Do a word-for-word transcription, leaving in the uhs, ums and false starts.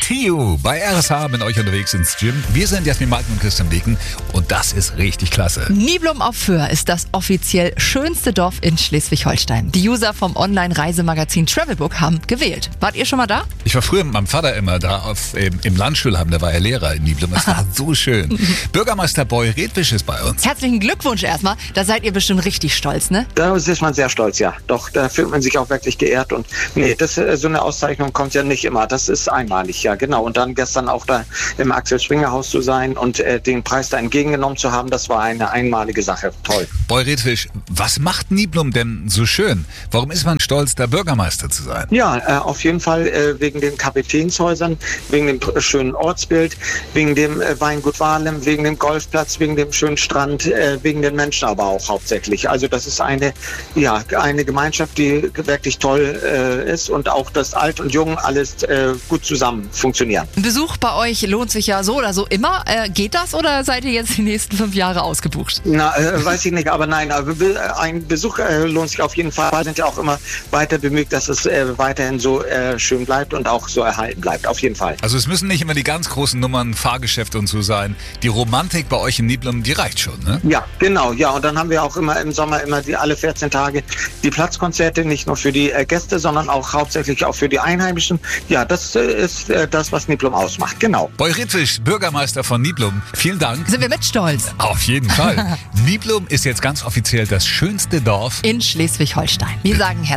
See You bei R S H mit euch unterwegs ins Gym. Wir sind Jasmin Malten und Christian Beken und das ist richtig klasse. Niblum auf Föhr ist das offiziell schönste Dorf in Schleswig-Holstein. Die User vom Online-Reisemagazin Travelbook haben gewählt. Wart ihr schon mal da? Ich war früher mit meinem Vater immer da auf, im, im Landschulheim, der war ja Lehrer in Niblum. Es war so schön. Bürgermeister Boy Redwisch ist bei uns. Herzlichen Glückwunsch erstmal. Da seid ihr bestimmt richtig stolz, ne? Da ist man sehr stolz, ja. Doch, da fühlt man sich auch wirklich geehrt. Und nee, das, so eine Auszeichnung kommt ja nicht immer. Das ist einmalig, ja, genau. Und dann gestern auch da im Axel Springer Haus zu sein und äh, den Preis da entgegengenommen zu haben, das war eine einmalige Sache. Toll. Boy Redwisch, was macht Niblum denn so schön? Warum ist man stolz, da Bürgermeister zu sein? Ja, äh, auf jeden Fall äh, wegen den Kapitänshäusern, wegen dem äh, schönen Ortsbild, wegen dem äh, Weingut Wahlem, wegen dem Golfplatz, wegen dem schönen Strand, äh, wegen den Menschen aber auch hauptsächlich. Also das ist eine, ja, eine Gemeinschaft, die wirklich toll äh, ist und auch das Alt und Jung alles äh, gut zusammen funktionieren. Ein Besuch bei euch lohnt sich ja so oder so immer. Äh, geht das oder seid ihr jetzt die nächsten fünf Jahre ausgebucht? Na, äh, weiß ich nicht, aber nein, aber ein Besuch äh, lohnt sich auf jeden Fall. Wir sind ja auch immer weiter bemüht, dass es äh, weiterhin so äh, schön bleibt und auch so erhalten bleibt, auf jeden Fall. Also es müssen nicht immer die ganz großen Nummern, Fahrgeschäfte und so sein. Die Romantik bei euch in Niblum, die reicht schon, ne? Ja, genau, ja. Und dann haben wir auch immer im Sommer immer die alle vierzehn Tage die Platzkonzerte, nicht nur für die äh, Gäste, sondern auch hauptsächlich auch für die Einheimischen. Ja, das äh, ist äh, das, was Niblum ausmacht, genau. Boy Redwisch, Bürgermeister von Niblum, vielen Dank. Sind wir mit stolz? Auf jeden Fall. Niblum ist jetzt ganz offiziell das schönste Dorf In Schleswig-Holstein. Wir sagen herzlich